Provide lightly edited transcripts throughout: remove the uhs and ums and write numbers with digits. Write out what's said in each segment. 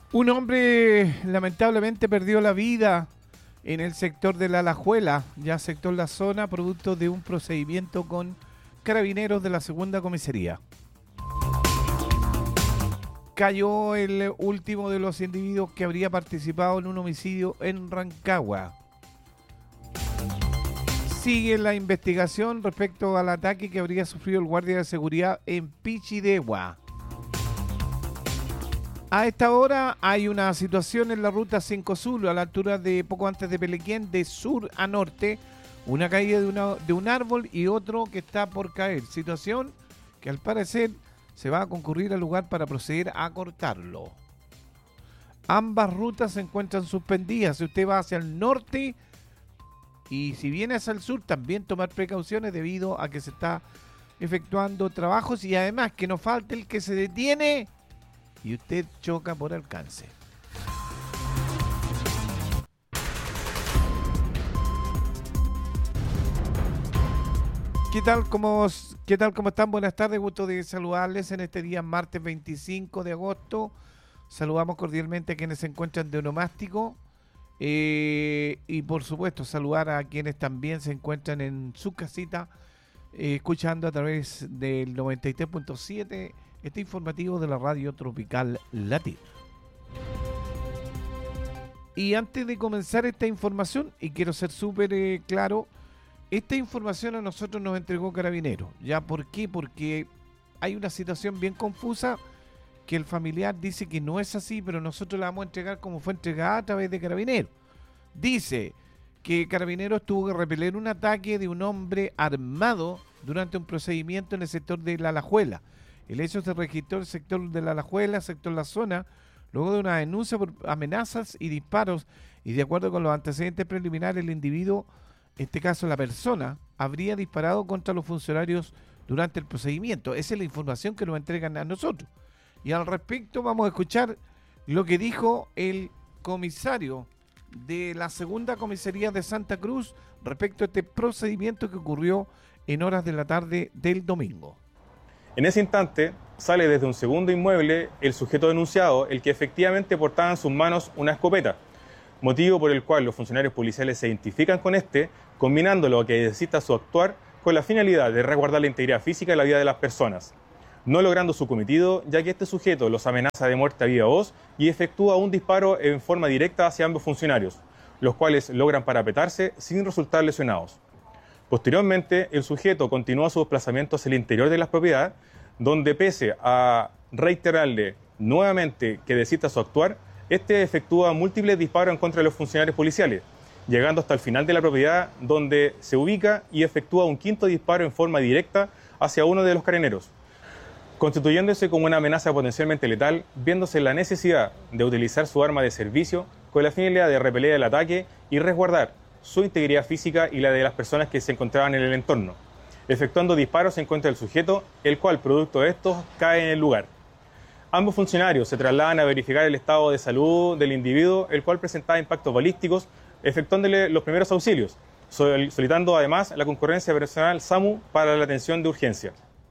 Un hombre lamentablemente perdió la vida en el sector de La Alajuela, ya sector La Zona, producto de un procedimiento con carabineros de la segunda comisaría. Cayó el último de los individuos que habría participado en un homicidio en Rancagua. Sigue la investigación respecto al ataque que habría sufrido el guardia de seguridad en Pichidegua. A esta hora hay una situación en la ruta 5 Sur, a la altura de poco antes de Pelequén, de sur a norte, una caída de un árbol y otro que está por caer. Situación que al parecer se va a concurrir al lugar para proceder a cortarlo. Ambas rutas se encuentran suspendidas. Si usted va hacia el norte y si viene hacia el sur, también tomar precauciones debido a que se está efectuando trabajos y además que no falte el que se detiene y usted choca por alcance. ¿Qué tal? ¿Cómo están? Buenas tardes, gusto de saludarles en este día martes 25 de agosto. Saludamos cordialmente a quienes se encuentran de onomástico y por supuesto saludar a quienes también se encuentran en su casita escuchando a través del 93.7 este informativo de la Radio Tropical Latina. Y antes de comenzar esta información, y quiero ser súper claro, esta información a nosotros nos entregó Carabineros. ¿Ya por qué? Porque hay una situación bien confusa que el familiar dice que no es así, pero nosotros la vamos a entregar como fue entregada a través de Carabineros. Dice que Carabineros tuvo que repeler un ataque de un hombre armado durante un procedimiento en el sector de La Alajuela. El hecho se registró en el sector de La Alajuela, sector La Zona, luego de una denuncia por amenazas y disparos, y de acuerdo con los antecedentes preliminares, el individuo, en este caso la persona, habría disparado contra los funcionarios durante el procedimiento. Esa es la información que nos entregan a nosotros. Y al respecto vamos a escuchar lo que dijo el comisario de la segunda comisaría de Santa Cruz respecto a este procedimiento que ocurrió en horas de la tarde del domingo. En ese instante sale desde un segundo inmueble el sujeto denunciado, el que efectivamente portaba en sus manos una escopeta, motivo por el cual los funcionarios policiales se identifican con este, combinándolo a que necesita su actuar con la finalidad de resguardar la integridad física y la vida de las personas, no logrando su cometido, ya que este sujeto los amenaza de muerte a viva voz y efectúa un disparo en forma directa hacia ambos funcionarios, los cuales logran parapetarse sin resultar lesionados. Posteriormente, el sujeto continúa su desplazamiento hacia el interior de las propiedades, donde pese a reiterarle nuevamente que necesita su actuar, este efectúa múltiples disparos en contra de los funcionarios policiales, llegando hasta el final de la propiedad, donde se ubica y efectúa un quinto disparo en forma directa hacia uno de los carabineros, constituyéndose como una amenaza potencialmente letal, viéndose la necesidad de utilizar su arma de servicio con la finalidad de repeler el ataque y resguardar su integridad física y la de las personas que se encontraban en el entorno, efectuando disparos en contra del sujeto, el cual, producto de estos, cae en el lugar. Ambos funcionarios se trasladan a verificar el estado de salud del individuo, el cual presentaba impactos balísticos, efectuándole los primeros auxilios, solicitando además la concurrencia de personal SAMU para la atención de urgencia.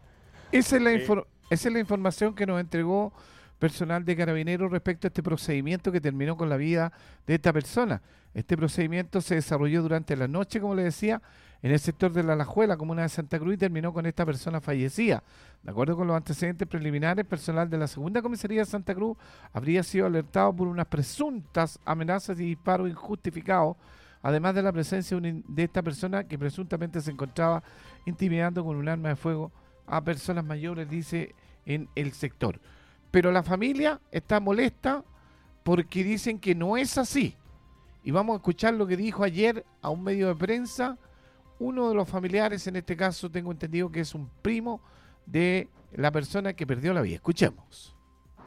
Esa es la información que nos entregó personal de Carabineros respecto a este procedimiento que terminó con la vida de esta persona. Este procedimiento se desarrolló durante la noche, como le decía, en el sector de La Alajuela, comuna de Santa Cruz, y terminó con esta persona fallecida. De acuerdo con los antecedentes preliminares, personal de la segunda comisaría de Santa Cruz habría sido alertado por unas presuntas amenazas y disparos injustificados, además de la presencia de esta persona que presuntamente se encontraba intimidando con un arma de fuego a personas mayores, dice, en el sector. Pero la familia está molesta porque dicen que no es así. Y vamos a escuchar lo que dijo ayer a un medio de prensa uno de los familiares, en este caso tengo entendido que es un primo de la persona que perdió la vida. Escuchemos.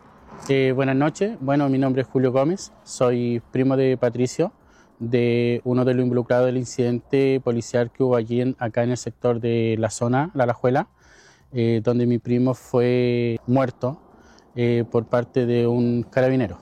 Buenas noches. Bueno, mi nombre es Julio Gómez, soy primo de Patricio, de uno de los involucrados del incidente policial que hubo allí acá en el sector de La Zona, La Alajuela, donde mi primo fue muerto por parte de un carabinero.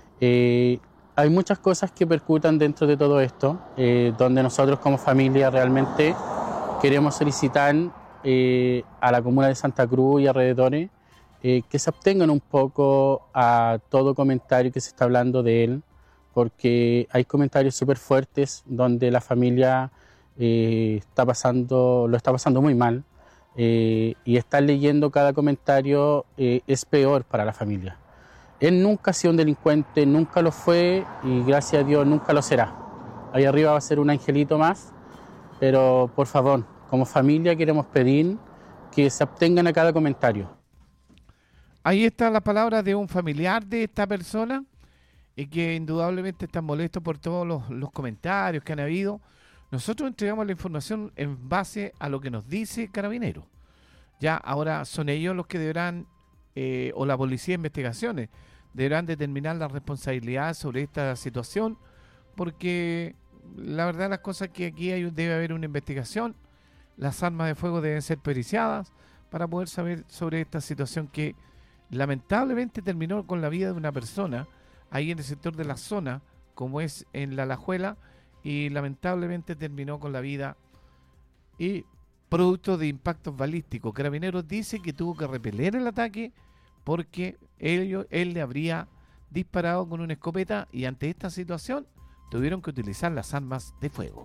Hay muchas cosas que percutan dentro de todo esto, donde nosotros como familia realmente queremos solicitar a la comuna de Santa Cruz y alrededores que se abstengan un poco a todo comentario que se está hablando de él, porque hay comentarios súper fuertes donde la familia lo está pasando muy mal, y estar leyendo cada comentario es peor para la familia. Él nunca ha sido un delincuente, nunca lo fue y gracias a Dios nunca lo será. Ahí arriba va a ser un angelito más, pero por favor, como familia queremos pedir que se abstengan a cada comentario. Ahí está la palabra de un familiar de esta persona y que indudablemente está molesto por todos los comentarios que han habido. Nosotros entregamos la información en base a lo que nos dice Carabineros. Ya ahora son ellos los que deberán, o la Policía de Investigaciones, deberán determinar la responsabilidad sobre esta situación, porque la verdad las cosas que aquí debe haber una investigación. Las armas de fuego deben ser periciadas para poder saber sobre esta situación que lamentablemente terminó con la vida de una persona ahí en el sector de la zona, como es en La Alajuela, y lamentablemente terminó con la vida y producto de impactos balísticos. Carabineros dice que tuvo que repeler el ataque porque él le habría disparado con una escopeta y ante esta situación tuvieron que utilizar las armas de fuego.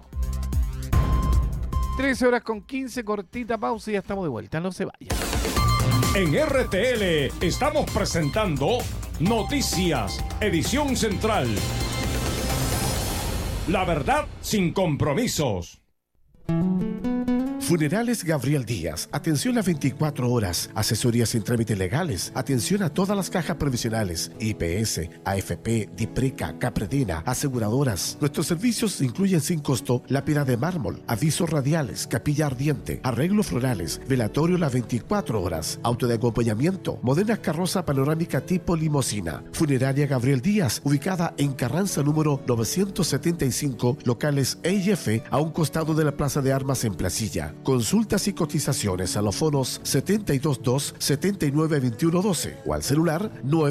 13:15, cortita pausa y ya estamos de vuelta, no se vayan. En RTL estamos presentando Noticias, edición central. La verdad sin compromisos. Funerales Gabriel Díaz, atención las 24 horas, asesorías sin trámites legales, atención a todas las cajas previsionales, IPS, AFP, DIPRECA, Capredena, aseguradoras. Nuestros servicios incluyen sin costo lápida de mármol, avisos radiales, capilla ardiente, arreglos florales, velatorio las 24 horas, auto de acompañamiento, moderna carroza panorámica tipo limosina. Funeraria Gabriel Díaz, ubicada en Carranza número 975, locales E y F, a un costado de la Plaza de Armas en Placilla. Consultas y cotizaciones a los fonos 722-792112 o al celular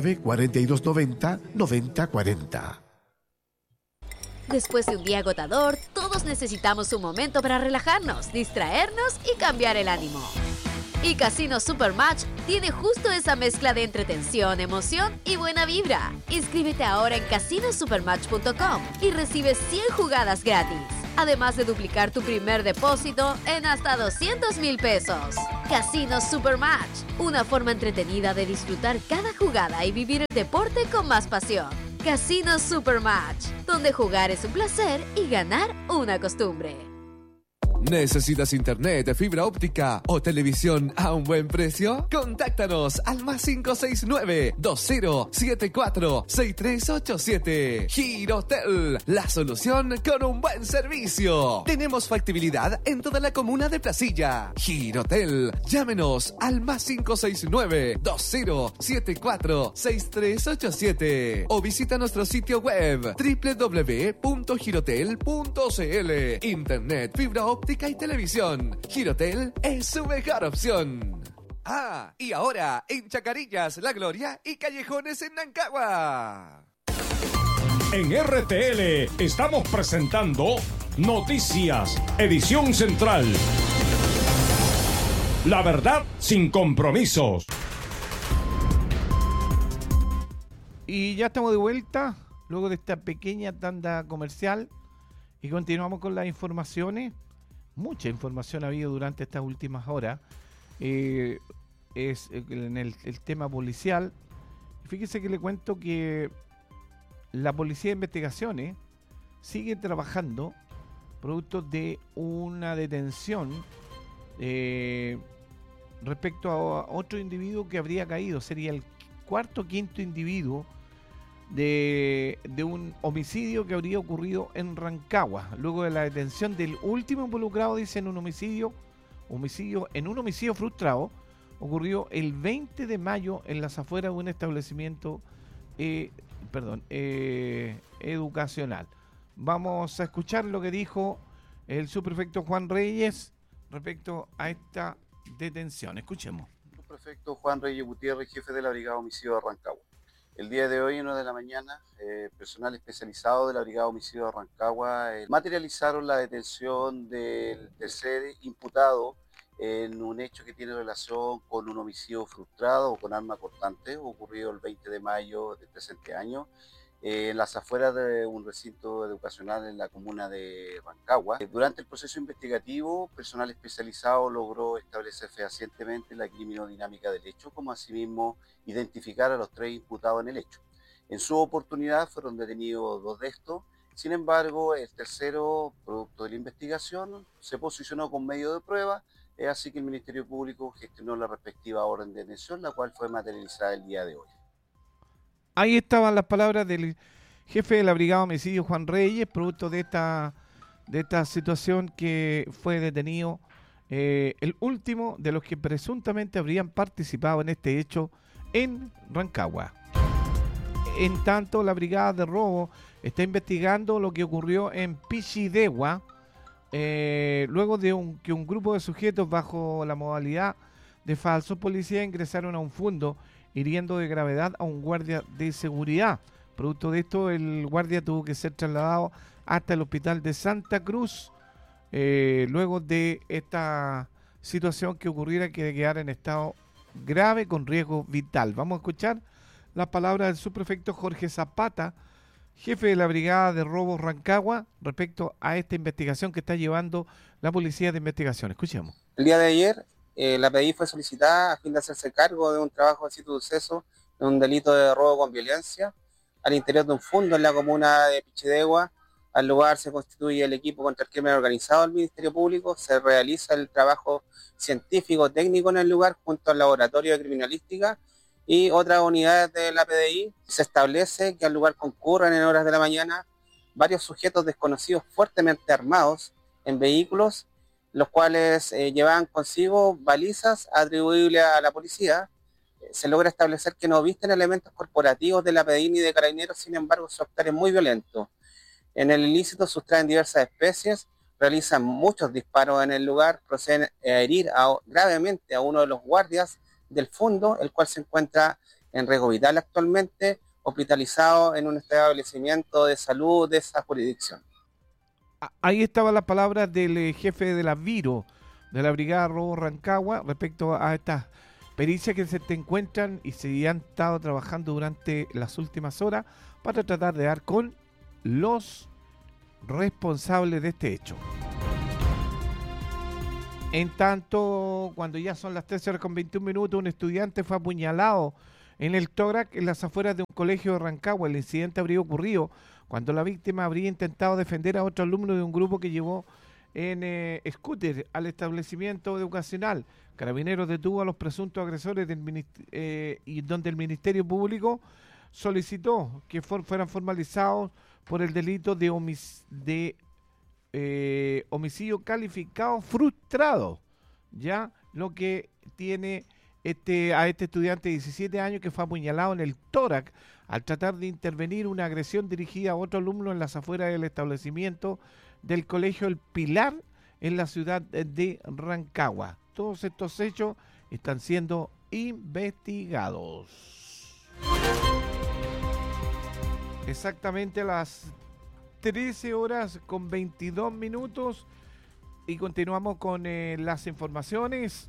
94290-9040. Después de un día agotador, todos necesitamos un momento para relajarnos, distraernos y cambiar el ánimo. Y Casino Supermatch tiene justo esa mezcla de entretención, emoción y buena vibra. Inscríbete ahora en casinosupermatch.com y recibe 100 jugadas gratis. Además de duplicar tu primer depósito en hasta 200,000 pesos. Casino Supermatch, una forma entretenida de disfrutar cada jugada y vivir el deporte con más pasión. Casino Supermatch, donde jugar es un placer y ganar una costumbre. ¿Necesitas internet, fibra óptica o televisión a un buen precio? Contáctanos al +5069-2074-6387. Girotel, la solución con un buen servicio. Tenemos factibilidad en toda la comuna de Placilla. Girotel, llámenos al +5069-2074-6387 o visita nuestro sitio web www.girotel.cl. Internet, fibra óptica y televisión. Girotel es su mejor opción. Ah, y ahora en Chacarillas, La Gloria y Callejones en Nancagua. En RTL estamos presentando Noticias, edición central. La verdad sin compromisos. Y ya estamos de vuelta luego de esta pequeña tanda comercial y continuamos con las informaciones. Mucha información ha habido durante estas últimas horas. Es en el tema policial. Fíjese que le cuento que la Policía de Investigaciones sigue trabajando producto de una detención respecto a otro individuo que habría caído. Sería el cuarto o quinto individuo de un homicidio que habría ocurrido en Rancagua, luego de la detención del último involucrado, dicen, un homicidio frustrado, ocurrió el 20 de mayo en las afueras de un establecimiento educacional. Vamos a escuchar lo que dijo el subprefecto Juan Reyes respecto a esta detención. Escuchemos. Subprefecto Juan Reyes Gutiérrez, jefe de la Brigada Homicidio de Rancagua. El día de hoy, en 1 de la mañana, personal especializado de la Brigada Homicidio de Rancagua materializaron la detención del tercer imputado en un hecho que tiene relación con un homicidio frustrado o con arma cortante, ocurrido el 20 de mayo del presente año, en las afueras de un recinto educacional en la comuna de Rancagua. Durante el proceso investigativo, personal especializado logró establecer fehacientemente la criminodinámica del hecho, como asimismo identificar a los 3 imputados en el hecho. En su oportunidad fueron detenidos 2 de estos. Sin embargo, el tercero, producto de la investigación, se posicionó con medio de prueba, así que el Ministerio Público gestionó la respectiva orden de detención, la cual fue materializada el día de hoy. Ahí estaban las palabras del jefe de la Brigada de Homicidios, Juan Reyes, producto de esta situación que fue detenido el último de los que presuntamente habrían participado en este hecho en Rancagua. En tanto, la Brigada de Robo está investigando lo que ocurrió en Pichidegua, luego de que un grupo de sujetos bajo la modalidad de falsos policías ingresaron a un fondo hiriendo de gravedad a un guardia de seguridad. Producto de esto, el guardia tuvo que ser trasladado hasta el hospital de Santa Cruz, luego de esta situación que ocurriera, que quedara en estado grave con riesgo vital. Vamos a escuchar las palabras del subprefecto Jorge Zapata, jefe de la Brigada de Robo Rancagua, respecto a esta investigación que está llevando la Policía de Investigación. Escuchemos. El día de ayer, la PDI fue solicitada a fin de hacerse cargo de un trabajo de sitio de suceso de un delito de robo con violencia al interior de un fondo en la comuna de Pichidegua. Al lugar se constituye el equipo contra el crimen organizado del Ministerio Público, se realiza el trabajo científico técnico en el lugar junto al laboratorio de criminalística y otras unidades de la PDI. Se establece que al lugar concurren en horas de la mañana varios sujetos desconocidos fuertemente armados en vehículos, los cuales llevaban consigo balizas atribuibles a la policía. Se logra establecer que no visten elementos corporativos de la PDI ni de Carabineros, sin embargo su actor es muy violento. En el ilícito sustraen diversas especies, realizan muchos disparos en el lugar, proceden a herir gravemente a uno de los guardias del fondo, el cual se encuentra en riesgo vital actualmente, hospitalizado en un establecimiento de salud de esa jurisdicción. Ahí estaban las palabras del jefe de la Viro, de la Brigada Robo Rancagua, respecto a estas pericias que se encuentran y se han estado trabajando durante las últimas horas para tratar de dar con los responsables de este hecho. En tanto, cuando ya son las 13:21, un estudiante fue apuñalado en el tórax en las afueras de un colegio de Rancagua. El incidente habría ocurrido cuando la víctima habría intentado defender a otro alumno de un grupo que llevó en scooter al establecimiento educacional. Carabineros detuvo a los presuntos agresores y donde el Ministerio Público solicitó que fueran formalizados por el delito de homicidio calificado frustrado, ya lo que tiene a este estudiante de 17 años que fue apuñalado en el tórax al tratar de intervenir una agresión dirigida a otro alumno en las afueras del establecimiento del Colegio El Pilar en la ciudad de Rancagua. Todos estos hechos están siendo investigados. Exactamente a las 13:22 y continuamos con las informaciones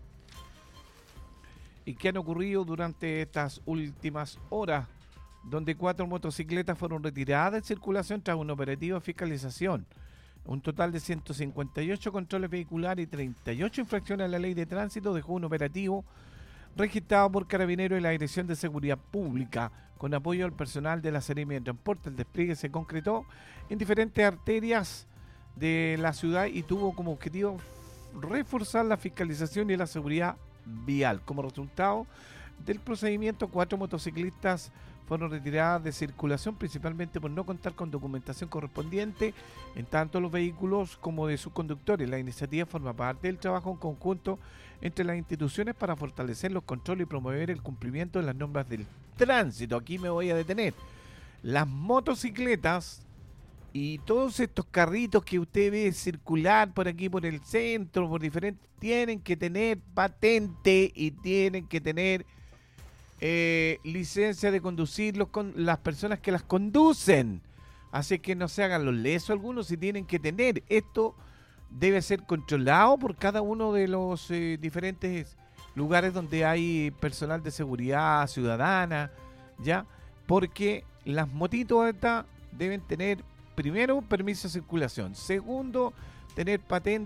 y que han ocurrido durante estas últimas horas, donde 4 motocicletas fueron retiradas de circulación tras un operativo de fiscalización. Un total de 158 controles vehiculares y 38 infracciones a la ley de tránsito dejó un operativo registrado por Carabineros y la Dirección de Seguridad Pública con apoyo al personal de la Seremi de Transporte. El despliegue se concretó en diferentes arterias de la ciudad y tuvo como objetivo reforzar la fiscalización y la seguridad vial. Como resultado del procedimiento, 4 motociclistas fueron retiradas de circulación, principalmente por no contar con documentación correspondiente, en tanto los vehículos como de sus conductores. La iniciativa forma parte del trabajo en conjunto entre las instituciones para fortalecer los controles y promover el cumplimiento de las normas del tránsito. Aquí me voy a detener. Las motocicletas y todos estos carritos que usted ve circular por aquí, por el centro, por diferentes, tienen que tener patente y tienen que tener licencia de conducirlos con las personas que las conducen. Así que no se hagan los lesos algunos, si tienen que tener esto. debe ser controlado por cada uno de los diferentes lugares donde hay personal de seguridad ciudadana, ¿ya? Porque las motitos estas deben tener, primero, permiso de circulación. Segundo, tener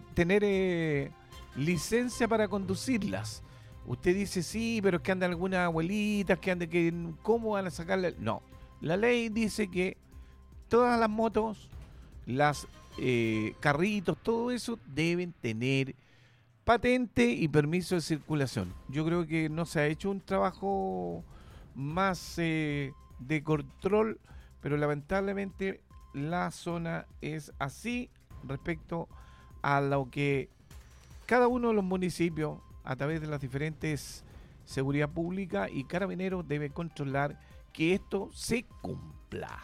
licencia para conducirlas. Usted dice, sí, pero es que andan algunas abuelitas, ¿cómo van a sacarle? No, la ley dice que todas las motos, las carritos, todo eso deben tener patente y permiso de circulación. Yo creo que no se ha hecho un trabajo más de control, pero lamentablemente la zona es así respecto a lo que cada uno de los municipios, a través de las diferentes seguridad pública y carabineros, debe controlar que esto se cumpla.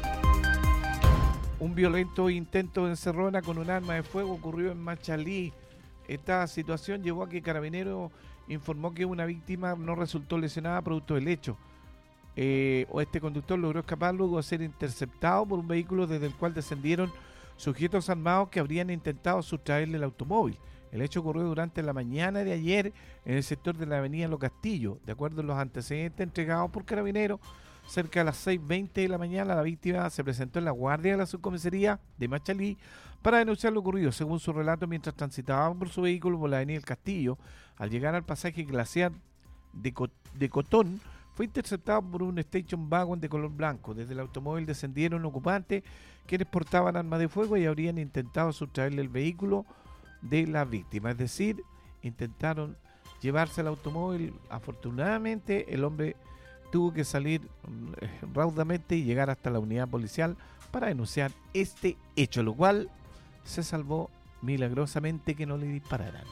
Un violento intento de encerrona con un arma de fuego ocurrió en Machalí. Esta situación llevó a que Carabineros informó que una víctima no resultó lesionada producto del hecho. Este conductor logró escapar luego de ser interceptado por un vehículo desde el cual descendieron sujetos armados que habrían intentado sustraerle el automóvil. El hecho ocurrió durante la mañana de ayer en el sector de la avenida Los Castillos. De acuerdo a los antecedentes entregados por Carabineros, cerca de las 6:20 de la mañana, la víctima se presentó en la guardia de la subcomisaría de Machalí para denunciar lo ocurrido. Según su relato, mientras transitaba por su vehículo por la avenida El Castillo, al llegar al pasaje glaciar de Cotón, fue interceptado por un station wagon de color blanco. Desde el automóvil descendieron ocupantes quienes portaban armas de fuego y habrían intentado sustraerle el vehículo de la víctima. Es decir, intentaron llevarse el automóvil. Afortunadamente, el hombre tuvo que salir raudamente y llegar hasta la unidad policial para denunciar este hecho, lo cual se salvó milagrosamente que no le dispararan.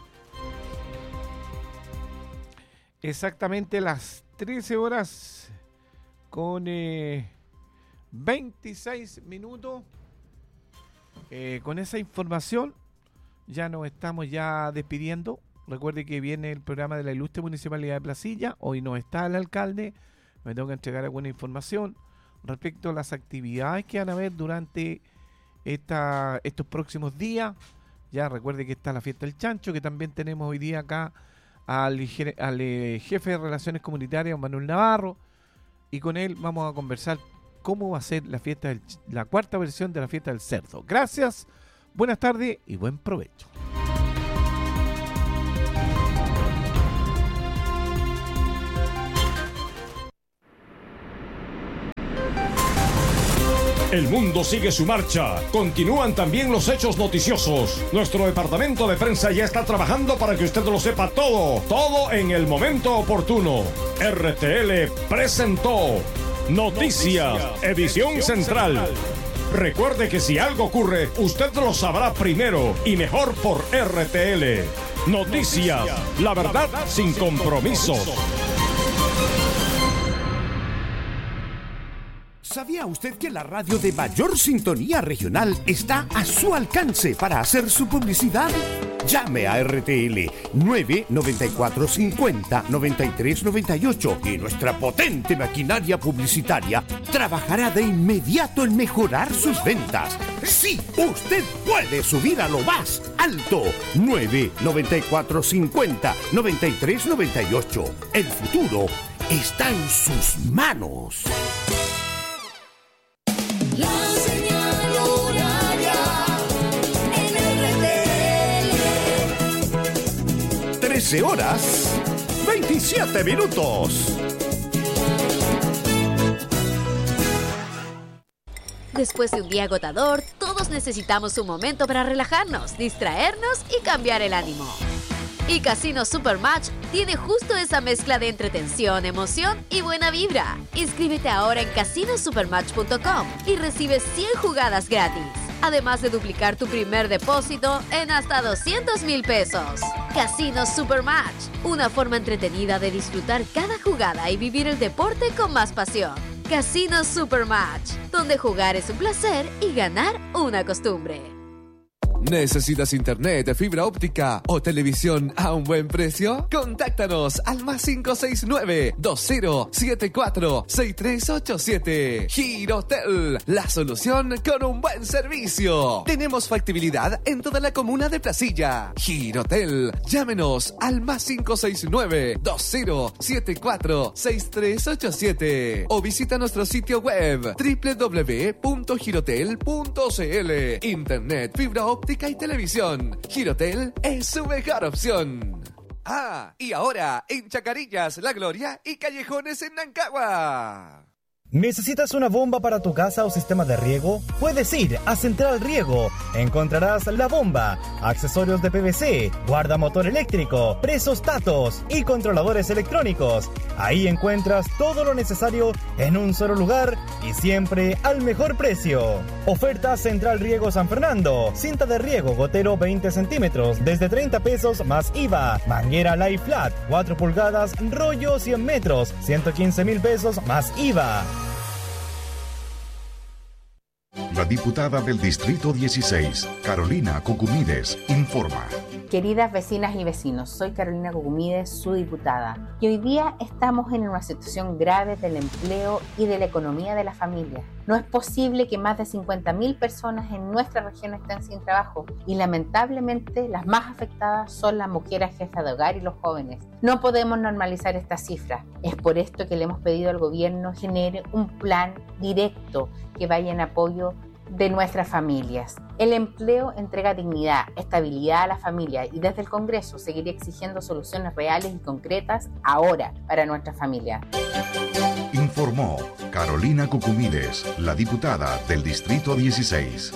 Exactamente las 13 horas con 26 minutos. Con esa información ya nos estamos ya despidiendo. Recuerde que viene el programa de la Ilustre Municipalidad de Placilla. Hoy no está el alcalde. Me tengo que entregar alguna información respecto a las actividades que van a haber durante estos próximos días. Ya recuerde que está la fiesta del chancho, que también tenemos hoy día acá al jefe de Relaciones Comunitarias, Manuel Navarro, y con él vamos a conversar cómo va a ser la fiesta la cuarta versión de la fiesta del cerdo. Gracias, buenas tardes y buen provecho. El mundo sigue su marcha. Continúan también los hechos noticiosos. Nuestro departamento de prensa ya está trabajando para que usted lo sepa todo. Todo en el momento oportuno. RTL presentó Noticias, edición central. Recuerde que si algo ocurre, usted lo sabrá primero y mejor por RTL. Noticias, la verdad sin compromisos. ¿Sabía usted que la radio de mayor sintonía regional está a su alcance para hacer su publicidad? Llame a RTL 99450-9398 y nuestra potente maquinaria publicitaria trabajará de inmediato en mejorar sus ventas. ¡Sí! ¡Usted puede subir a lo más alto! 99450-9398. El futuro está en sus manos. La señal horaria en RTL. 13 horas, 27 minutos. Después de un día agotador, todos necesitamos un momento para relajarnos, distraernos y cambiar el ánimo. Y Casino Supermatch tiene justo esa mezcla de entretención, emoción y buena vibra. Inscríbete ahora en casinosupermatch.com y recibe 100 jugadas gratis. Además de duplicar tu primer depósito en hasta 200,000 pesos. Casino Supermatch, una forma entretenida de disfrutar cada jugada y vivir el deporte con más pasión. Casino Supermatch, donde jugar es un placer y ganar una costumbre. ¿Necesitas internet, fibra óptica o televisión a un buen precio? Contáctanos al +569 2074 6387. Girotel, la solución con un buen servicio. Tenemos factibilidad en toda la comuna de Placilla. Girotel, llámenos al +569 2074 6387 o visita nuestro sitio web www.girotel.cl. Internet, fibra óptica y televisión. Girotel es su mejor opción. Ah, y ahora en Chacarillas, La Gloria y Callejones en Nancagua. ¿Necesitas una bomba para tu casa o sistema de riego? Puedes ir a Central Riego. Encontrarás la bomba, accesorios de PVC, guardamotor eléctrico, presostatos y controladores electrónicos. Ahí encuentras todo lo necesario en un solo lugar y siempre al mejor precio. Oferta Central Riego San Fernando. Cinta de riego gotero 20 centímetros desde 30 pesos más IVA. Manguera Light Flat 4 pulgadas rollo 100 metros 115,000 pesos más IVA. La diputada del Distrito 16, Carolina Cucumides, informa. Queridas vecinas y vecinos, soy Carolina Cucumides, su diputada, y hoy día estamos en una situación grave del empleo y de la economía de la familia. No es posible que más de 50.000 personas en nuestra región estén sin trabajo y lamentablemente las más afectadas son las mujeres jefas de hogar y los jóvenes. No podemos normalizar esta cifra. Es por esto que le hemos pedido al gobierno genere un plan directo que vaya en apoyo de nuestras familias. El empleo entrega dignidad, estabilidad a la familia y desde el Congreso seguiré exigiendo soluciones reales y concretas ahora para nuestra familia. Informó Carolina Cucumides, la diputada del Distrito 16.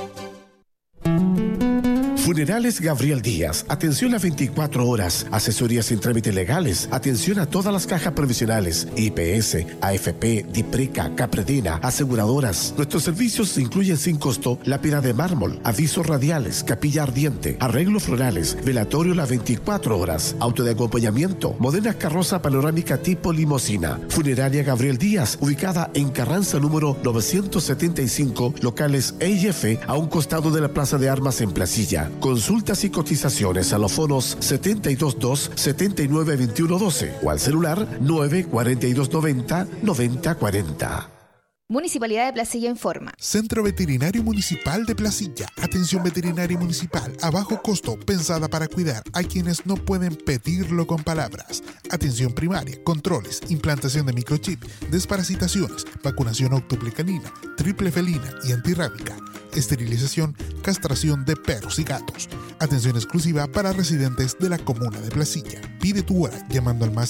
Funerales Gabriel Díaz, atención las 24 horas, asesorías sin trámites legales, atención a todas las cajas provisionales, IPS, AFP, DIPRECA, Capredena, aseguradoras. Nuestros servicios incluyen sin costo lápida de mármol, avisos radiales, capilla ardiente, arreglos florales, velatorio las 24 horas, auto de acompañamiento, modernas carroza panorámica tipo limosina. Funeraria Gabriel Díaz, ubicada en Carranza número 975, locales E y F, a un costado de la Plaza de Armas en Placilla. Consultas y cotizaciones a los fonos 722-792112 o al celular 94290-9040. Municipalidad de Placilla informa. Centro Veterinario Municipal de Placilla. Atención veterinaria municipal a bajo costo pensada para cuidar a quienes no pueden pedirlo con palabras. Atención primaria, controles, implantación de microchip, desparasitaciones, vacunación óctuple canina, triple felina y antirrábica. Esterilización, castración de perros y gatos. Atención exclusiva para residentes de la comuna de Placilla. Pide tu hora llamando al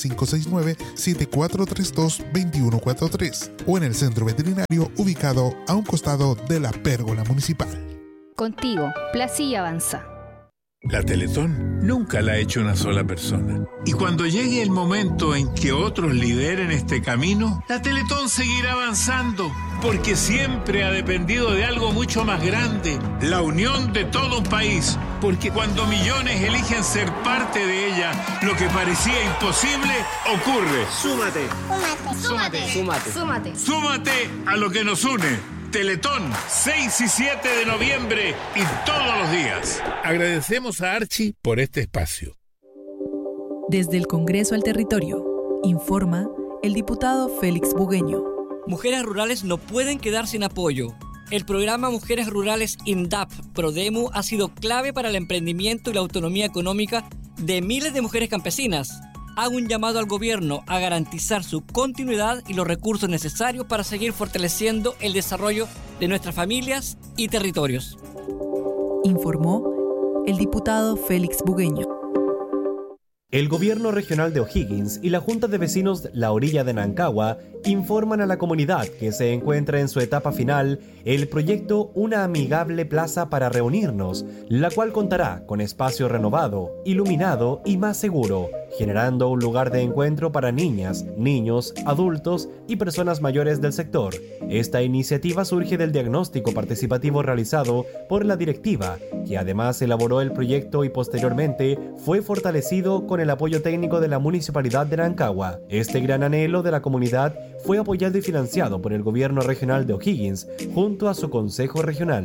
+569-7432-2143 o en el centro veterinario ubicado a un costado de la pérgola municipal. Contigo, Placilla avanza. La Teletón nunca la ha hecho una sola persona. Y cuando llegue el momento en que otros lideren este camino, la Teletón seguirá avanzando, porque siempre ha dependido de algo mucho más grande, la unión de todo un país. Porque cuando millones eligen ser parte de ella, lo que parecía imposible ocurre. Súmate. Súmate. Súmate. Súmate. Súmate a lo que nos une. Teletón, 6 y 7 de noviembre y todos los días. Agradecemos a Archie por este espacio. Desde el Congreso al Territorio, informa el diputado Félix Bugueño. Mujeres rurales no pueden quedar sin apoyo. El programa Mujeres Rurales INDAP Prodemu ha sido clave para el emprendimiento y la autonomía económica de miles de mujeres campesinas. Hago un llamado al gobierno a garantizar su continuidad y los recursos necesarios para seguir fortaleciendo el desarrollo de nuestras familias y territorios. Informó el diputado Félix Bugueño. El Gobierno Regional de O'Higgins y la Junta de Vecinos La Orilla de Nancagua informan a la comunidad que se encuentra en su etapa final el proyecto Una Amigable Plaza para Reunirnos, la cual contará con espacio renovado, iluminado y más seguro, generando un lugar de encuentro para niñas, niños, adultos y personas mayores del sector. Esta iniciativa surge del diagnóstico participativo realizado por la directiva, que además elaboró el proyecto y posteriormente fue fortalecido con el apoyo técnico de la Municipalidad de Nancagua. Este gran anhelo de la comunidad fue apoyado y financiado por el Gobierno Regional de O'Higgins junto a su Consejo Regional.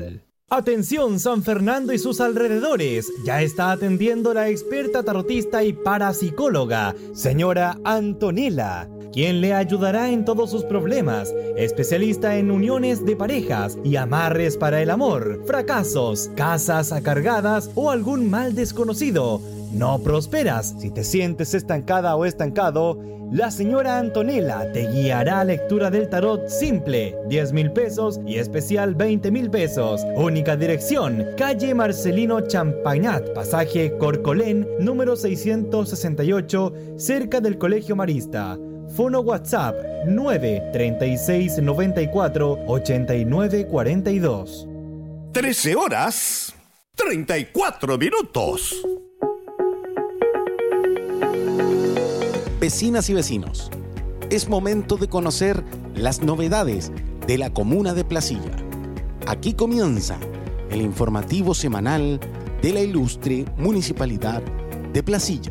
Atención San Fernando y sus alrededores, ya está atendiendo la experta tarotista y parapsicóloga, señora Antonella, quien le ayudará en todos sus problemas, especialista en uniones de parejas y amarres para el amor, fracasos, casas acargadas o algún mal desconocido. No prosperas, si te sientes estancada o estancado, la señora Antonella te guiará a lectura del tarot simple, 10,000 pesos y especial 20,000 pesos. Única dirección, calle Marcelino Champagnat, pasaje Corcolén, número 668, cerca del Colegio Marista. Fono WhatsApp 936 94 89 42. 13 horas 34 minutos. Vecinas y vecinos, es momento de conocer las novedades de la comuna de Placilla. Aquí comienza el informativo semanal de la ilustre Municipalidad de Placilla.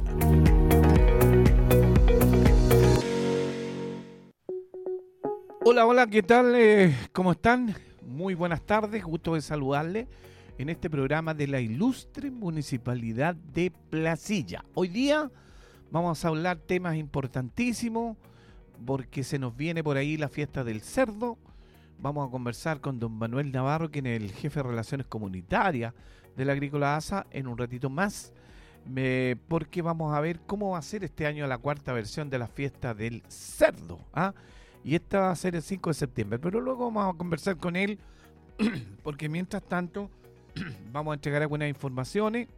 Hola, hola, ¿qué tal? ¿Cómo están? Muy buenas tardes, gusto de saludarles en este programa de la ilustre Municipalidad de Placilla. Hoy día vamos a hablar temas importantísimos porque se nos viene por ahí la fiesta del cerdo. Vamos a conversar con don Manuel Navarro, quien es el jefe de Relaciones Comunitarias de la Agrícola ASA, en un ratito más, porque vamos a ver cómo va a ser este año la cuarta versión de la fiesta del cerdo. Y esta va a ser el 5 de septiembre, pero luego vamos a conversar con él porque mientras tanto vamos a entregar algunas informaciones.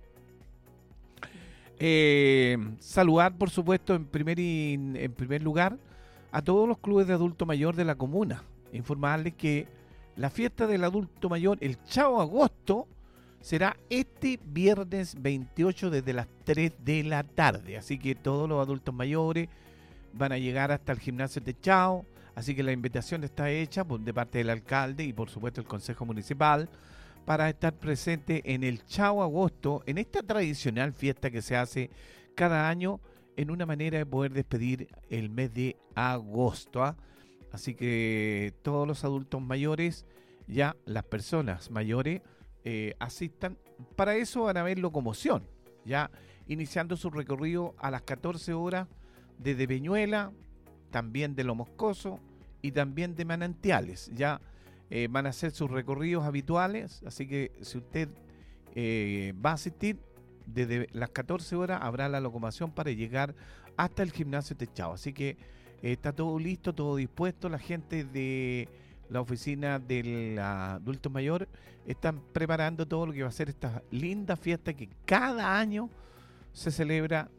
Saludar, por supuesto, en primer lugar a todos los clubes de adulto mayor de la comuna. Informarles que la fiesta del adulto mayor, el Chao Agosto, será este viernes 28 desde las 3 de la tarde. Así que todos los adultos mayores van a llegar hasta el gimnasio de Chao. Así que la invitación está hecha de parte del alcalde y por supuesto el Consejo Municipal para estar presente en el Chao Agosto, en esta tradicional fiesta que se hace cada año en una manera de poder despedir el mes de agosto. Así que todos los adultos mayores, ya las personas mayores, asistan. Para eso van a haber locomoción, ya iniciando su recorrido a las 14 horas desde Peñuela, también de Lo Moscoso y también de Manantiales. Ya van a hacer sus recorridos habituales, así que si usted va a asistir, desde las 14 horas habrá la locomoción para llegar hasta el gimnasio techado. Así que está todo listo, todo dispuesto. La gente de la oficina del adulto mayor están preparando todo lo que va a ser esta linda fiesta que cada año se celebra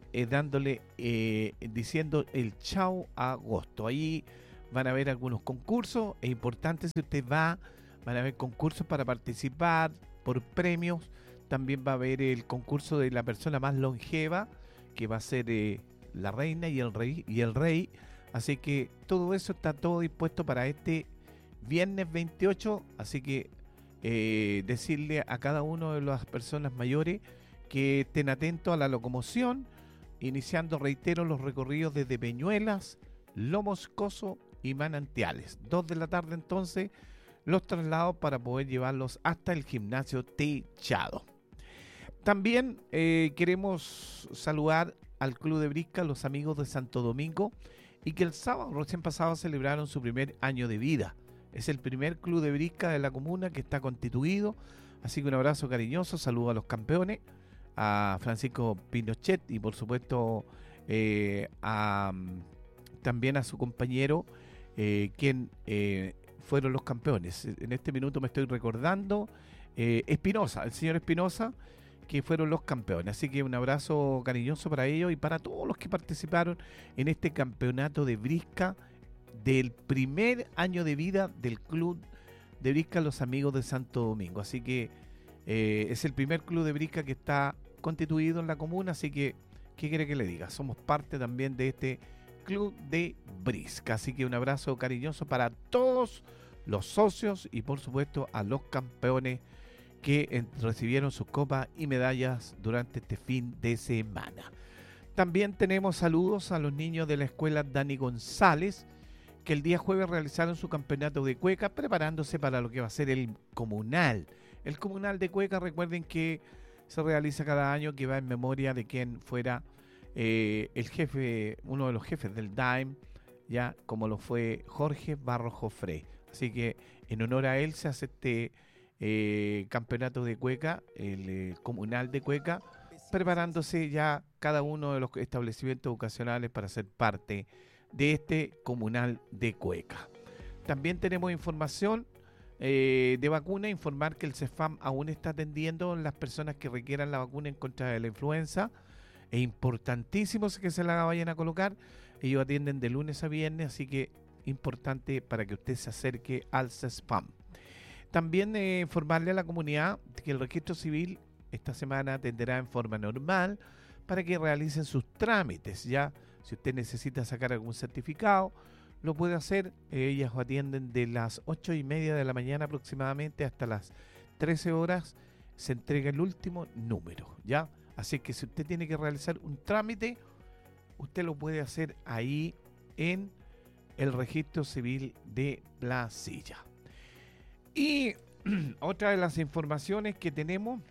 diciendo el Chao Agosto. Ahí van a haber algunos concursos. Es importante, si usted van a haber concursos para participar por premios. También va a haber el concurso de la persona más longeva, que va a ser la reina y el rey. Así que todo eso está todo dispuesto para este viernes 28. Así que decirle a cada una de las personas mayores que estén atentos a la locomoción, iniciando, reitero, los recorridos desde Peñuelas, Lo Moscoso y Manantiales. 2 de la tarde entonces los traslados para poder llevarlos hasta el gimnasio techado. También queremos saludar al Club de Brisca, los amigos de Santo Domingo, y que el sábado recién pasado celebraron su primer año de vida. Es el primer Club de Brisca de la comuna que está constituido, así que un abrazo cariñoso, saludo a los campeones, a Francisco Pinochet y por supuesto también a su compañero, quien fueron los campeones. En este minuto me estoy recordando Espinosa, el señor Espinosa, que fueron los campeones. Así que un abrazo cariñoso para ellos y para todos los que participaron en este campeonato de Brisca del primer año de vida del Club de Brisca Los Amigos de Santo Domingo. Así que es el primer club de Brisca que está constituido en la comuna, así que, ¿qué quiere que le diga? Somos parte también de este Club de Brisca. Así que un abrazo cariñoso para todos los socios y por supuesto a los campeones que recibieron sus copas y medallas durante este fin de semana. También tenemos saludos a los niños de la escuela Dani González, que el día jueves realizaron su campeonato de cueca, preparándose para lo que va a ser el comunal, El Comunal de Cueca, recuerden que se realiza cada año, que va en memoria de quien fuera el jefe, uno de los jefes del DAEM, ya como lo fue Jorge Barros Jofré. Así que en honor a él se hace este campeonato de Cueca, el Comunal de Cueca, preparándose ya cada uno de los establecimientos educacionales para ser parte de este Comunal de Cueca. También tenemos información de vacuna, informar que el CEFAM aún está atendiendo a las personas que requieran la vacuna en contra de la influenza. Es importantísimo que se la vayan a colocar. Ellos atienden de lunes a viernes, así que importante para que usted se acerque al CEFAM. También informarle a la comunidad que el registro civil esta semana atenderá en forma normal para que realicen sus trámites. Ya, si usted necesita sacar algún certificado, lo puede hacer. Ellas atienden de las 8:30 de la mañana aproximadamente hasta las 13 horas. Se entrega el último número, ¿ya? Así que si usted tiene que realizar un trámite, usted lo puede hacer ahí en el registro civil de Placilla. Y otra de las informaciones que tenemos,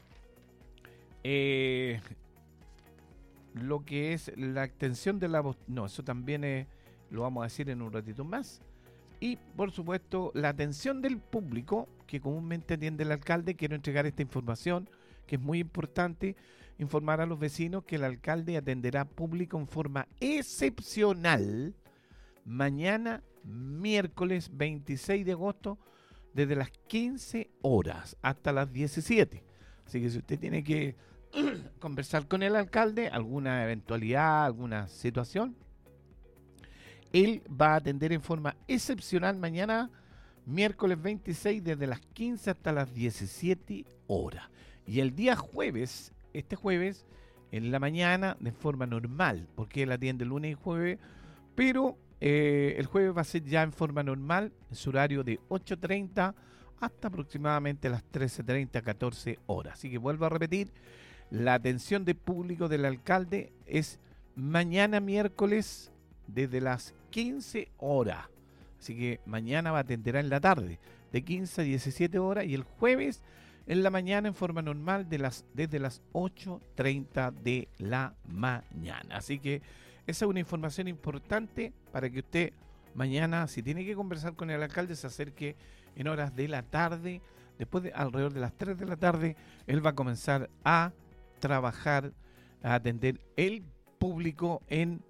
lo que es la extensión de la... No, eso también lo vamos a decir en un ratito más. Y, por supuesto, la atención del público, que comúnmente atiende el alcalde. Quiero entregar esta información, que es muy importante, informar a los vecinos que el alcalde atenderá público en forma excepcional mañana, miércoles 26 de agosto, desde las 15 horas hasta las 17. Así que si usted tiene que conversar con el alcalde, alguna eventualidad, alguna situación, él va a atender en forma excepcional mañana, miércoles 26, desde las 15 hasta las 17 horas. Y el día jueves, este jueves, en la mañana, de forma normal, porque él atiende lunes y jueves, pero el jueves va a ser ya en forma normal, en su horario de 8:30 hasta aproximadamente las 13:30, 14 horas. Así que vuelvo a repetir, la atención de público del alcalde es mañana miércoles desde las 15 horas. Así que mañana va a atender en la tarde de 15 a 17 horas y el jueves en la mañana en forma normal desde las 8:30 de la mañana. Así que esa es una información importante para que usted mañana, si tiene que conversar con el alcalde, se acerque en horas de la tarde. Después de alrededor de las 3 de la tarde, él va a comenzar a trabajar, a atender el público en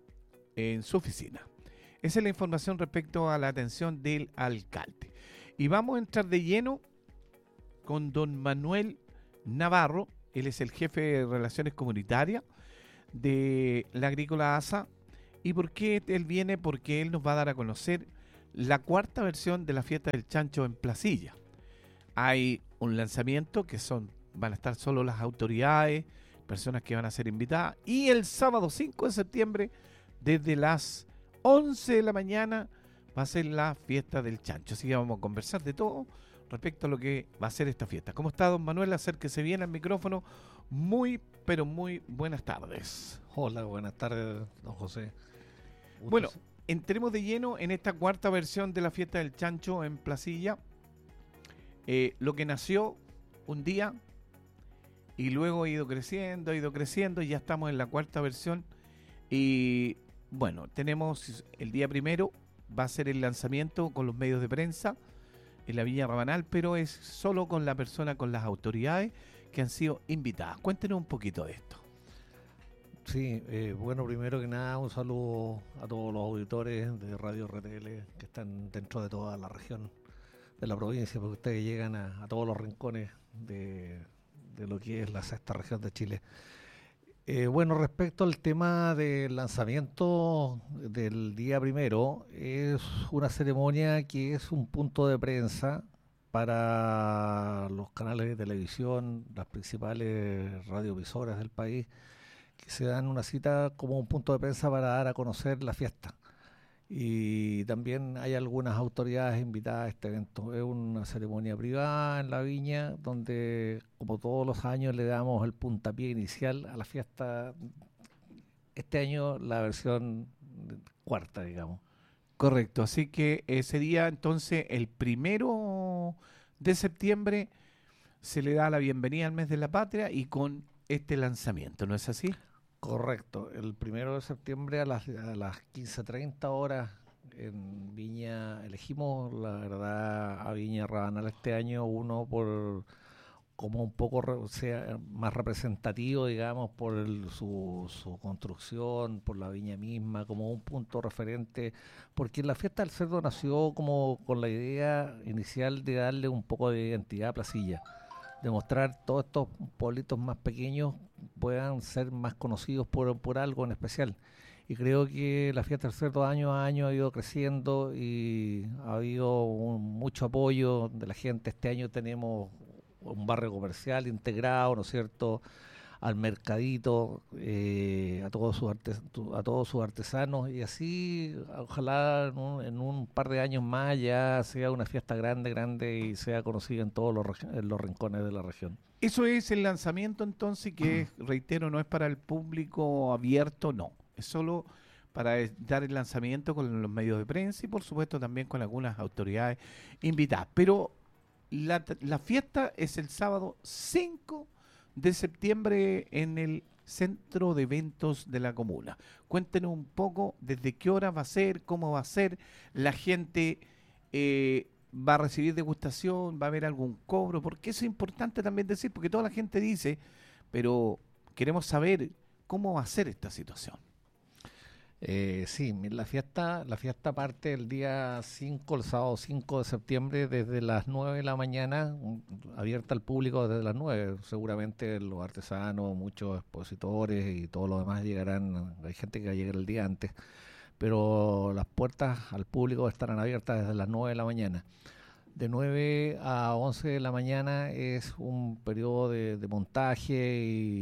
su oficina. Esa es la información respecto a la atención del alcalde. Y vamos a entrar de lleno con don Manuel Navarro. Él es el jefe de Relaciones Comunitarias de la Agrícola ASA. ¿Y por qué él viene? Porque él nos va a dar a conocer la cuarta versión de la fiesta del chancho en Placilla. Hay un lanzamiento que van a estar solo las autoridades, personas que van a ser invitadas. Y el sábado 5 de septiembre, desde las 11 de la mañana, va a ser la fiesta del chancho. Así que vamos a conversar de todo respecto a lo que va a ser esta fiesta. ¿Cómo está, don Manuel? Acérquese bien al micrófono. Muy, pero muy buenas tardes. Hola, buenas tardes, don José. Bueno, entremos de lleno en esta cuarta versión de la fiesta del chancho en Placilla. Lo que nació un día y luego ha ido creciendo y ya estamos en la cuarta versión. Y bueno, tenemos el día primero, va a ser el lanzamiento con los medios de prensa en la Villa Rabanal, pero es solo con la persona, con las autoridades que han sido invitadas. Cuéntenos un poquito de esto. Sí, bueno, primero que nada, un saludo a todos los auditores de Radio RTL que están dentro de toda la región de la provincia, porque ustedes llegan a todos los rincones de lo que es la sexta región de Chile. Bueno, respecto al tema del lanzamiento del día primero, es una ceremonia que es un punto de prensa para los canales de televisión, las principales radiovisoras del país, que se dan una cita como un punto de prensa para dar a conocer la fiesta. Y también hay algunas autoridades invitadas a este evento. Es una ceremonia privada en la viña, donde como todos los años le damos el puntapié inicial a la fiesta. Este año la versión cuarta, digamos. Correcto, así que ese día entonces el 1 de septiembre se le da la bienvenida al mes de la patria y con este lanzamiento, ¿no es así? Correcto. El 1 de septiembre a las 15:30 horas en Viña, elegimos la verdad a Viña Rabanal este año, uno por como un poco sea más representativo, digamos, por su construcción, por la viña misma, como un punto referente, porque la fiesta del cerdo nació como con la idea inicial de darle un poco de identidad a Placilla, de mostrar todos estos pueblitos más pequeños puedan ser más conocidos por algo en especial. Y creo que la fiesta del cerdo año a año ha ido creciendo y ha habido mucho apoyo de la gente. Este año tenemos un barrio comercial integrado, ¿no es cierto?, al mercadito, a todos sus artesanos, y así ojalá en un par de años más ya sea una fiesta grande y sea conocida en todos los rincones de la región. Eso es el lanzamiento entonces, que reitero, no es para el público abierto, no, es solo para dar el lanzamiento con los medios de prensa y por supuesto también con algunas autoridades invitadas. Pero la fiesta es el sábado 5 de septiembre en el Centro de Eventos de la Comuna. Cuéntenos un poco desde qué hora va a ser, cómo va a ser, la gente va a recibir degustación, va a haber algún cobro, porque eso es importante también decir, porque toda la gente dice, pero queremos saber cómo va a ser esta situación. Sí, la fiesta parte el día 5, el sábado 5 de septiembre, desde las 9 de la mañana, abierta al público desde las 9. Seguramente los artesanos, muchos expositores y todos los demás llegarán, hay gente que va a llegar el día antes, pero las puertas al público estarán abiertas desde las 9 de la mañana. De 9 a 11 de la mañana es un periodo de montaje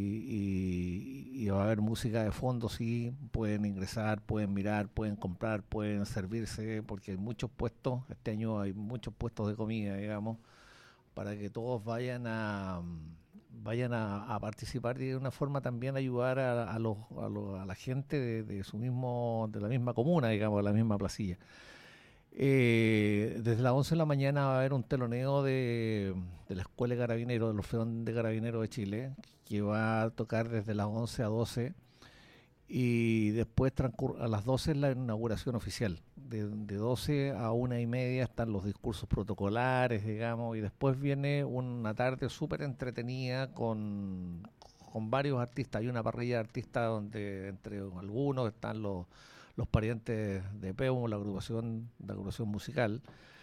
y va a haber música de fondo, sí, pueden ingresar, pueden mirar, pueden comprar, pueden servirse, porque hay muchos puestos, este año hay muchos puestos de comida, digamos, para que todos vayan a participar y de una forma también ayudar a la gente de la misma comuna, digamos, de la misma placilla. Desde las 11 de la mañana va a haber un teloneo de la Escuela de Carabineros, del Orfeón de Carabineros de Chile, que va a tocar desde las 11 a 12 y después a las 12 es la inauguración oficial. De 12 a 1:30 están los discursos protocolares, digamos, y después viene una tarde súper entretenida con varios artistas. Hay una parrilla de artistas donde entre algunos están los parientes de Peumo, la agrupación musical.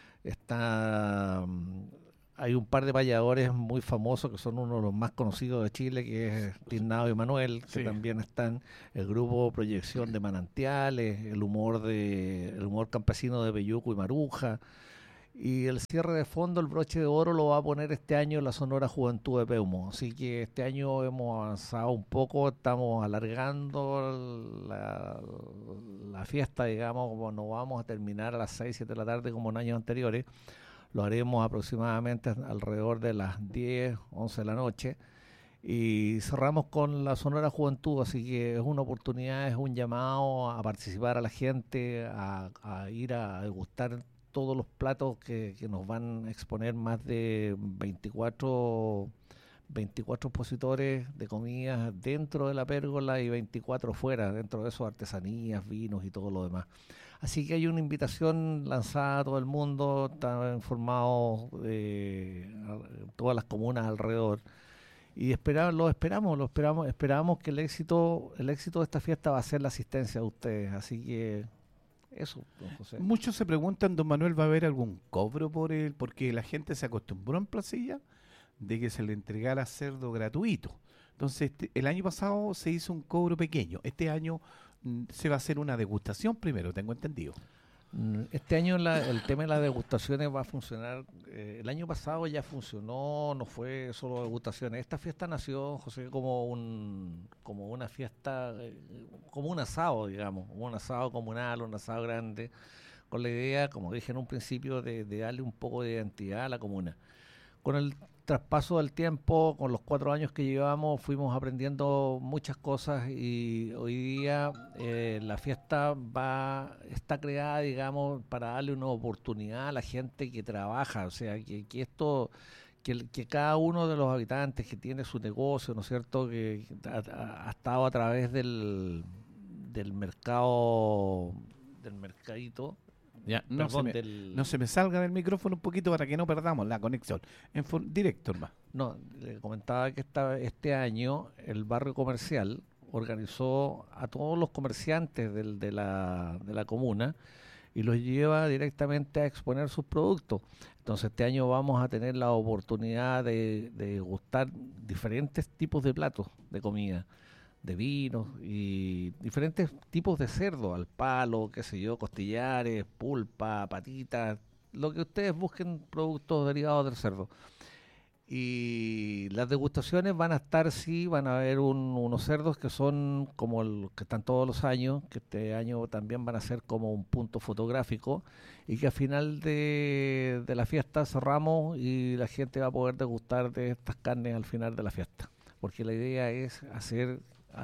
Hay un par de payadores muy famosos que son uno de los más conocidos de Chile, que es Tiznado y Manuel, que también están, el grupo Proyección de Manantiales, el humor campesino de Peyuco y Maruja. Y el cierre de fondo, el broche de oro, lo va a poner este año la Sonora Juventud de Peumo. Así que este año hemos avanzado un poco, estamos alargando la fiesta, digamos, no vamos a terminar a las 6, 7 de la tarde como en años anteriores. Lo haremos aproximadamente alrededor de las 10, 11 de la noche. Y cerramos con la Sonora Juventud, así que es una oportunidad, es un llamado a participar a la gente, a ir a degustar todos los platos que nos van a exponer más de 24 expositores de comidas dentro de la pérgola y 24 fuera, dentro de eso artesanías, vinos y todo lo demás. Así que hay una invitación lanzada a todo el mundo, están informados todas las comunas alrededor. Y esperamos que el éxito de esta fiesta va a ser la asistencia de ustedes, así que eso, don José. Muchos se preguntan, don Manuel, ¿va a haber algún cobro porque la gente se acostumbró en Placilla de que se le entregara cerdo gratuito? Entonces, el año pasado se hizo un cobro pequeño. Este año se va a hacer una degustación primero, tengo entendido. Este año el tema de las degustaciones va a funcionar. El año pasado ya funcionó, no fue solo degustaciones. Esta fiesta nació, José, como una fiesta, como un asado, digamos, un asado comunal, un asado grande, con la idea, como dije en un principio, de darle un poco de identidad a la comuna. Con el traspaso del tiempo, con los 4 años que llevamos, fuimos aprendiendo muchas cosas y hoy día la fiesta está creada, digamos, para darle una oportunidad a la gente que trabaja, o sea, que que cada uno de los habitantes que tiene su negocio, ¿no es cierto?, que ha estado a través del mercado, del mercadito. Ya, no, Perdón, no se me salga del micrófono un poquito para que no perdamos la conexión. Directo, hermano. No, le comentaba que este año el barrio comercial organizó a todos los comerciantes de la comuna y los lleva directamente a exponer sus productos. Entonces este año vamos a tener la oportunidad de degustar diferentes tipos de platos de comida, de vinos y diferentes tipos de cerdo, al palo, qué sé yo, costillares, pulpa, patitas, lo que ustedes busquen, productos derivados del cerdo. Y las degustaciones van a estar, sí, van a haber unos cerdos que son como los que están todos los años, que este año también van a ser como un punto fotográfico y que al final de la fiesta cerramos y la gente va a poder degustar de estas carnes al final de la fiesta. Porque la idea es hacer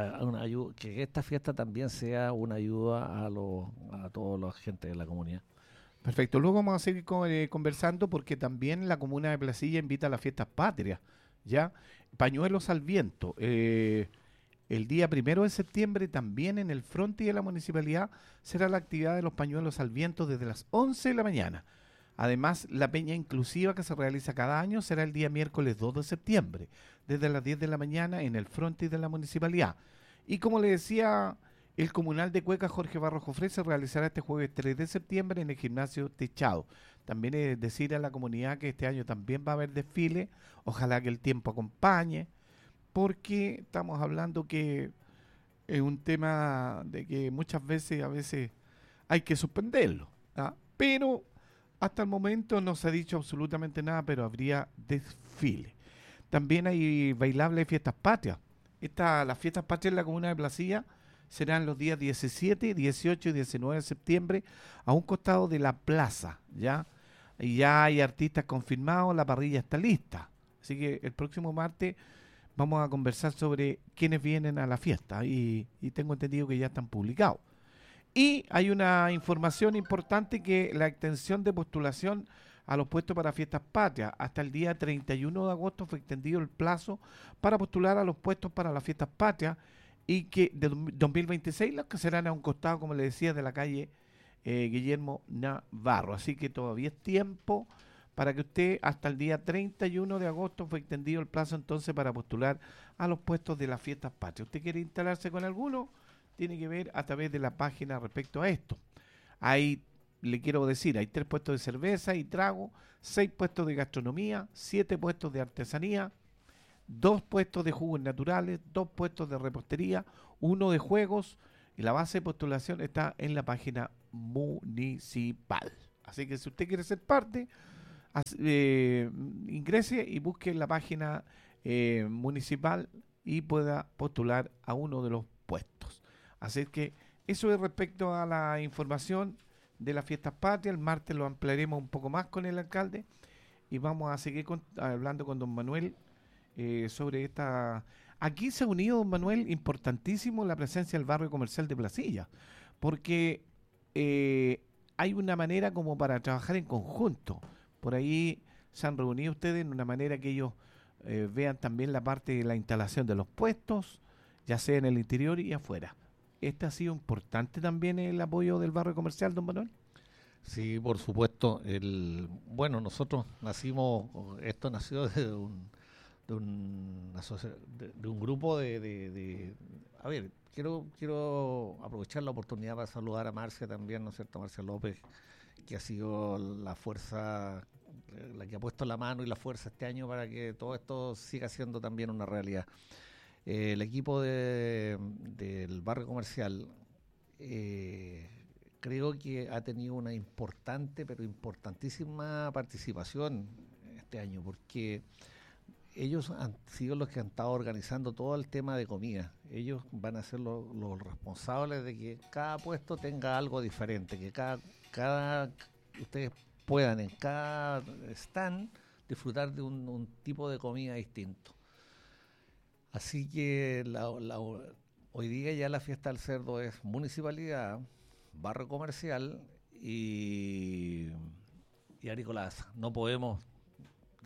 que esta fiesta también sea una ayuda a toda la gente de la comunidad. Perfecto, luego vamos a seguir conversando porque también la comuna de Placilla invita a las fiestas patrias, ¿ya? Pañuelos al viento. El día 1 de septiembre también en el frontis de la municipalidad será la actividad de los pañuelos al viento desde las 11 de la mañana. Además, la peña inclusiva que se realiza cada año será el día miércoles 2 de septiembre, desde las 10 de la mañana en el frontis de la municipalidad. Y como le decía, el comunal de Cueca Jorge Barros Jofré se realizará este jueves 3 de septiembre en el gimnasio techado. También es decir a la comunidad que este año también va a haber desfile, ojalá que el tiempo acompañe, porque estamos hablando que es un tema de que muchas veces, a veces hay que suspenderlo, ¿ah? Pero hasta el momento no se ha dicho absolutamente nada, pero habría desfile. También hay bailable de fiestas patrias. Las fiestas patrias en la comuna de Placilla serán los días 17, 18 y 19 de septiembre a un costado de la plaza, ¿ya? Y ya hay artistas confirmados, la parrilla está lista. Así que el próximo martes vamos a conversar sobre quiénes vienen a la fiesta y tengo entendido que ya están publicados. Y hay una información importante que la extensión de postulación a los puestos para fiestas patrias. Hasta el día 31 de agosto fue extendido el plazo para postular a los puestos para las fiestas patrias y que de 2026 los que serán a un costado, como le decía, de la calle Guillermo Navarro. Así que todavía es tiempo para que usted, hasta el día 31 de agosto fue extendido el plazo entonces para postular a los puestos de las fiestas patrias. ¿Usted quiere instalarse con alguno? Tiene que ver a través de la página respecto a esto. Ahí le quiero decir, hay 3 puestos de cerveza y trago, 6 puestos de gastronomía, 7 puestos de artesanía, 2 puestos de jugos naturales, 2 puestos de repostería, 1 de juegos, y la base de postulación está en la página municipal. Así que si usted quiere ser parte, ingrese y busque en la página municipal y pueda postular a uno de los puestos. Así que eso es respecto a la información de las fiestas patrias. El martes lo ampliaremos un poco más con el alcalde y vamos a seguir hablando con don Manuel sobre esta. Aquí se ha unido, don Manuel, importantísimo la presencia del barrio comercial de Placilla, porque hay una manera como para trabajar en conjunto. Por ahí se han reunido ustedes en una manera que ellos vean también la parte de la instalación de los puestos, ya sea en el interior y afuera. ¿Este ha sido importante también el apoyo del barrio comercial, don Manuel? Sí, por supuesto. Bueno, nosotros esto nació de un grupo a ver, quiero aprovechar la oportunidad para saludar a Marcia también, ¿no es cierto? Marcia López, que ha sido la fuerza, la que ha puesto la mano y la fuerza este año para que todo esto siga siendo también una realidad. El equipo del barrio comercial creo que ha tenido una importante, pero importantísima participación este año, porque ellos han sido los que han estado organizando todo el tema de comida. Ellos van a ser los responsables de que cada puesto tenga algo diferente, que cada ustedes puedan en cada stand disfrutar de un tipo de comida distinto. Así que hoy día ya la fiesta del cerdo es municipalidad, barrio comercial y Aricolasa. No podemos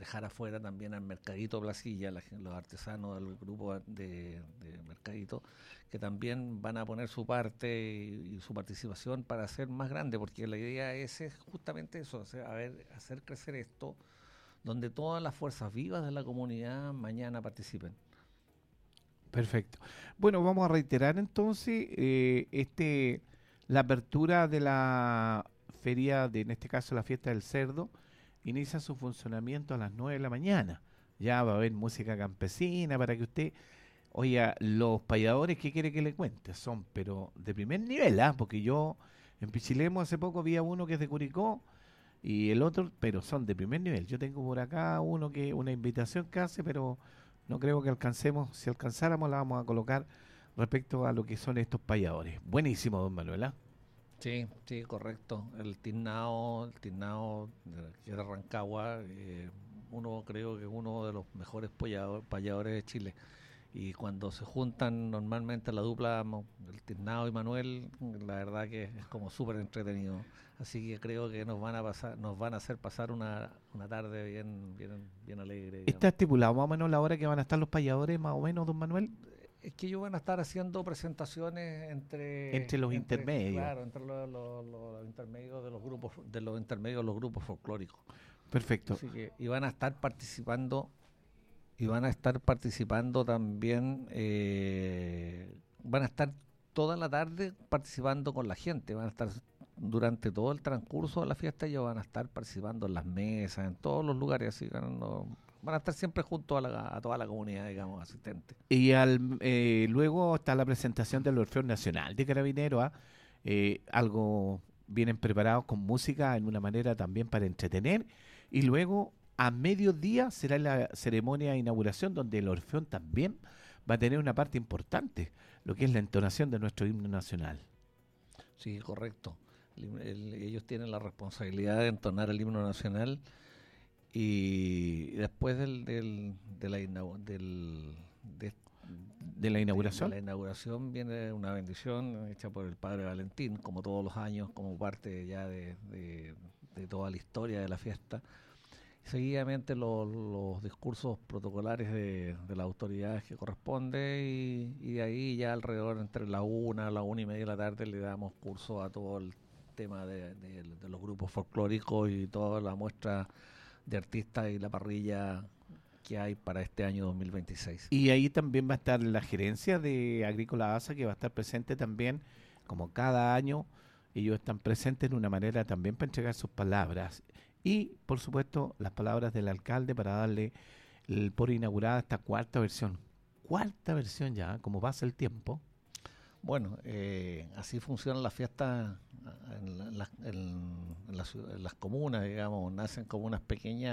dejar afuera también al Mercadito Placilla, los artesanos del grupo de Mercadito, que también van a poner su parte y su participación para hacer más grande, porque la idea es justamente eso, o sea, hacer crecer esto, donde todas las fuerzas vivas de la comunidad mañana participen. Perfecto. Bueno, vamos a reiterar entonces la apertura de la feria, en este caso la fiesta del cerdo, inicia su funcionamiento a las 9 de la mañana. Ya va a haber música campesina para que usted... Oiga, los payadores, ¿qué quiere que le cuente? Son, pero de primer nivel, porque yo en Pichilemu hace poco había uno que es de Curicó y el otro, pero son de primer nivel. Yo tengo por acá una invitación que hace, pero no creo que alcancemos. Si alcanzáramos, la vamos a colocar respecto a lo que son estos payadores. Buenísimo, don Manuel. Sí, correcto. El tiznado que es de Rancagua, creo que es uno de los mejores payadores de Chile. Y cuando se juntan normalmente la dupla, el Tiznado y Manuel, la verdad que es como súper entretenido. Así que creo que nos van a hacer pasar una tarde bien alegre. Digamos. ¿Está estipulado más o menos la hora que van a estar los payadores, más o menos, don Manuel? Es que ellos van a estar haciendo presentaciones entre los intermedios. Claro, entre los intermedios de los grupos folclóricos. Perfecto. Así que, y van a estar participando también, van a estar toda la tarde participando con la gente, van a estar durante todo el transcurso de la fiesta, ellos van a estar participando en las mesas, en todos los lugares, así que van a estar siempre junto a toda la comunidad, digamos, asistente. Y luego está la presentación del Orfeón Nacional de Carabineros, algo vienen preparados con música en una manera también para entretener, y luego a mediodía será la ceremonia de inauguración donde el Orfeón también va a tener una parte importante, lo que es la entonación de nuestro himno nacional. Sí, correcto. Ellos tienen la responsabilidad de entonar el himno nacional y después de la inauguración viene una bendición hecha por el Padre Valentín, como todos los años, como parte ya de toda la historia de la fiesta. Seguidamente los discursos protocolares de las autoridades que corresponde y de ahí ya alrededor entre la 1:30 de la tarde le damos curso a todo el tema de los grupos folclóricos y toda la muestra de artistas y la parrilla que hay para este año 2026. Y ahí también va a estar la gerencia de Agrícola ASA, que va a estar presente también, como cada año, ellos están presentes en una manera también para entregar sus palabras. Y, por supuesto, las palabras del alcalde para darle por inaugurada esta cuarta versión. Cuarta versión ya, como pasa el tiempo. Bueno, así funcionan las fiestas en las comunas, digamos, nacen como unas pequeñas